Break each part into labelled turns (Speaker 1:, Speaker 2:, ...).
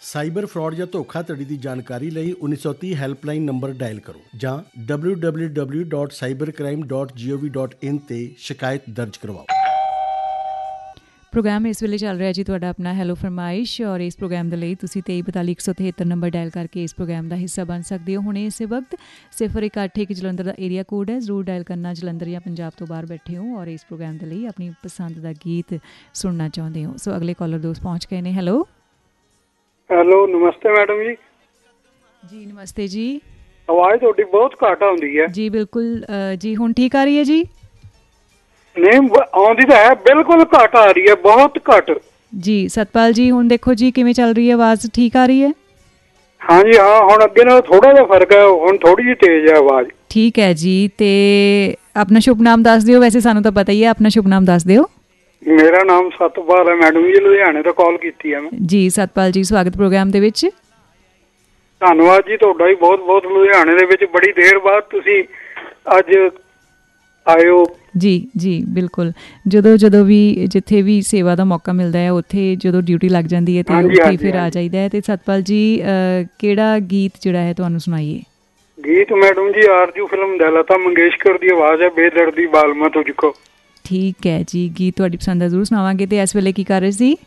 Speaker 1: Cyber fraud ਜਾਂ ਧੋਖਾਧੜੀ ਦੀ ਜਾਣਕਾਰੀ ਲਈ 1930 ਹੈਲਪਲਾਈਨ ਨੰਬਰ ਡਾਇਲ ਕਰੋ ਜਾਂ www.cybercrime.gov.in ਤੇ ਸ਼ਿਕਾਇਤ ਦਰਜ ਕਰਵਾਓ।
Speaker 2: ਪ੍ਰੋਗਰਾਮ ਇਸ ਵੇਲੇ ਚੱਲ ਰਿਹਾ ਜੀ ਤੁਹਾਡਾ ਆਪਣਾ ਹੈਲੋ ਫਰਮਾਇਸ਼, ਔਰ ਇਸ ਪ੍ਰੋਗਰਾਮ ਦੇ ਲਈ ਤੁਸੀਂ 2342 ਨੰਬਰ ਡਾਇਲ ਕਰਕੇ ਇਸ ਪ੍ਰੋਗਰਾਮ ਦਾ ਹਿੱਸਾ ਬਣ ਸਕਦੇ ਹੋ। ਹੁਣੇ ਇਸੇ ਵਕਤ 0181 ਜਲੰਧਰ ਦਾ ਏਰੀਆ ਕੋਡ ਹੈ, ਜ਼ਰੂਰ ਡਾਇਲ ਕਰਨਾ ਜਲੰਧਰ ਜਾਂ ਪੰਜਾਬ ਤੋਂ ਬਾਹਰ ਬੈਠੇ ਹੋ ਔਰ ਇਸ ਪ੍ਰੋਗਰਾਮ ਦੇ ਲਈ ਆਪਣੀ ਪਸੰਦ ਦਾ ਗੀਤ ਸੁਣਨਾ ਚਾਹੁੰਦੇ ਹੋ। ਸੋ ਅਗਲੇ ਕਾਲਰ ਦੋਸਤ ਪਹੁੰਚ ਗਏ ਨੇ। ਹੈਲੋ
Speaker 3: ਹੈਲੋ, ਨਮਸਤੇ ਮੈਡਮ ਜੀ।
Speaker 2: ਜੀ ਨਮਸਤੇ ਜੀ।
Speaker 3: ਆਵਾਜ਼ ਤੁਹਾਡੀ ਬਹੁਤ ਘੱਟ ਆਉਂਦੀ ਹੈ।
Speaker 2: ਜੀ ਬਿਲਕੁਲ ਜੀ, ਹੁਣ ਠੀਕ ਆ ਰਹੀ ਹੈ ਜੀ?
Speaker 3: ਨਹੀਂ ਆਉਂਦੀ ਤਾਂ ਹੈ, ਬਿਲਕੁਲ ਘੱਟ ਆ ਰਹੀ ਹੈ, ਬਹੁਤ ਘੱਟ
Speaker 2: ਜੀ। ਸਤਪਾਲ ਜੀ ਹੁਣ ਦੇਖੋ ਜੀ ਕਿਵੇਂ ਚੱਲ ਰਹੀ ਹੈ, ਆਵਾਜ਼ ਠੀਕ ਆ ਰਹੀ ਹੈ?
Speaker 3: ਹਾਂਜੀ ਹਾਂ, ਹੁਣ ਅੱਗੇ ਨਾਲ ਥੋੜਾ ਜਿਹਾ ਫਰਕ ਹੈ, ਹੁਣ ਥੋੜੀ ਜਿਹੀ ਤੇਜ਼ ਹੈ ਆਵਾਜ਼।
Speaker 2: ਠੀਕ ਹੈ ਜੀ। ਤੇ ਆਪਣਾ ਸ਼ੁਭ ਨਾਮ ਦੱਸ ਦਿਓ। ਵੈਸੇ ਸਾਨੂੰ ਤਾਂ ਪਤਾ ਹੀ ਹੈ, ਆਪਣਾ ਸ਼ੁਭ ਨਾਮ ਦੱਸ ਦਿਓ।
Speaker 3: ਮੇਰਾ ਨਾਮ ਸਤਪਾਲ ਹੈ ਮੈਡਮ ਜੀ, ਲੁਧਿਆਣੇ ਤੋਂ ਕਾਲ ਕੀਤੀ ਹੈ ਮੈਂ।
Speaker 2: ਜੀ ਸਤਪਾਲ ਜੀ, ਸਵਾਗਤ ਪ੍ਰੋਗਰਾਮ ਦੇ ਵਿੱਚ।
Speaker 3: ਧੰਨਵਾਦ ਜੀ ਤੁਹਾਡਾ ਵੀ ਬਹੁਤ ਬਹੁਤ। ਲੁਧਿਆਣੇ ਦੇ ਵਿੱਚ ਬੜੀ ਦੇਰ ਬਾਅਦ ਤੁਸੀਂ ਅੱਜ ਆਏ ਹੋ। ਜੀ
Speaker 2: ਜੀ ਬਿਲਕੁਲ, ਜਦੋਂ ਵੀ ਜਿੱਥੇ ਵੀ ਸੇਵਾ ਦਾ ਮੌਕਾ ਮਿਲਦਾ ਹੈ ਉੱਥੇ ਜਦੋਂ ਡਿਊਟੀ ਲੱਗ ਜਾਂਦੀ ਹੈ ਤੇ ਉੱਥੇ ਫਿਰ ਆ ਜਾਈਦਾ ਹੈ। ਤੇ ਸਤਪਾਲ ਜੀ ਕਿਹੜਾ ਗੀਤ ਜਿਹੜਾ ਹੈ ਤੁਹਾਨੂੰ ਸੁਣਾਈਏ?
Speaker 3: ਗੀਤ ਮੈਡਮ ਜੀ ਆਰਜੂ ਫਿਲਮ ਦਾ ਲਤਾ ਮੰਗੇਸ਼ਕਰ ਦੀ ਆਵਾਜ਼ ਹੈ, ਬੇਦਰਦੀ ਬਾਲਮਾ ਤੁਝਕੋ।
Speaker 2: ਠੀਕ ਹੈ ਜੀ, ਗੀਤ ਤੁਹਾਡੀ ਪਸੰਦ ਦਾ ਜ਼ਰੂਰ ਸੁਣਾਵਾਂਗੇ। ਤੇ ਇਸ ਵੇਲੇ ਕੀ ਕਰ ਰਹੇ ਸੀ?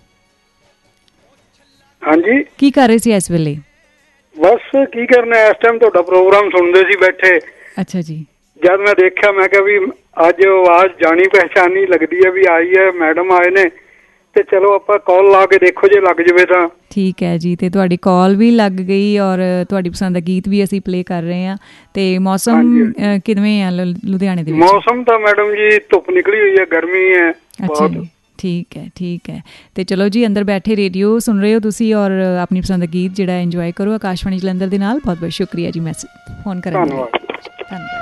Speaker 3: ਹਾਂਜੀ, ਕੀ
Speaker 2: ਕਰ ਰਹੇ ਸੀ ਇਸ ਵੇਲੇ?
Speaker 3: ਬਸ ਕੀ ਕਰਨਾ, ਇਸ ਟਾਈਮ ਤੁਹਾਡਾ ਪ੍ਰੋਗਰਾਮ ਸੁਣਦੇ ਸੀ ਬੈਠੇ।
Speaker 2: ਅੱਛਾ ਜੀ।
Speaker 3: ਜਦ ਮੈਂ ਦੇਖਿਆ ਮੈਂ ਕਿਹਾ ਵੀ ਅੱਜ ਆਵਾਜ਼ ਜਾਣੀ ਪਹਿਚਾਨੀ ਲੱਗਦੀ ਹੈ ਵੀ ਆਈ ਹੈ, ਮੈਡਮ ਆਏ ਨੇ, ਤੇ ਚਲੋ ਆਪਾਂ ਕਾਲ ਲਾ ਕੇ ਦੇਖੋ ਜੇ ਲੱਗ ਜਾਵੇ ਤਾਂ। ਠੀਕ ਹੈ ਜੀ। ਤੇ ਤੁਹਾਡੀ ਕਾਲ ਵੀ ਲੱਗ ਗਈ ਔਰ ਤੁਹਾਡੀ ਪਸੰਦ ਦਾ ਗੀਤ ਵੀ ਅਸੀਂ ਪਲੇ ਕਰ ਰਹੇ ਹਾਂ। ਤੇ ਮੌਸਮ ਕਿਵੇਂ ਆ ਲੁਧਿਆਣੇ ਦੇ ਵਿੱਚ? ਮੌਸਮ ਤਾਂ ਮੈਡਮ ਜੀ ਧੁੱਪ ਨਿਕਲੀ ਹੋਈ ਹੈ, ਗਰਮੀ ਹੈ। ਅੱਛਾ ਜੀ, ਠੀਕ ਹੈ ਠੀਕ ਹੈ। ਤੇ ਚਲੋ ਜੀ, ਅੰਦਰ ਬੈਠੇ ਰੇਡੀਓ ਸੁਣ ਰਹੇ ਹੋ ਤੁਸੀਂ ਔਰ ਆਪਣੀ ਪਸੰਦ ਦਾ ਗੀਤ ਜਿਹੜਾ ਇੰਜੋਏ ਕਰੋ ਆਕਾਸ਼ਵਾਣੀ ਜਲੰਧਰ ਦੇ ਨਾਲ। ਬਹੁਤ ਬਹੁਤ ਸ਼ੁਕਰੀਆ ਜੀ ਮੈਸੇਜ ਫੋਨ ਕਰਨ ਲਈ। ਧੰਨਵਾਦ।